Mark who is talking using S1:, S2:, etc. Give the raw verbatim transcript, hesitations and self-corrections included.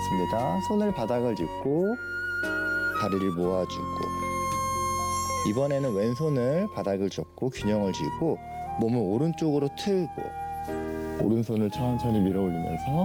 S1: 좋습니다. 손을 바닥을 짚고 다리를 모아주고, 이번에는 왼손을 바닥을 접고 균형을 쥐고 몸을 오른쪽으로 틀고 오른손을 천천히 밀어 올리면서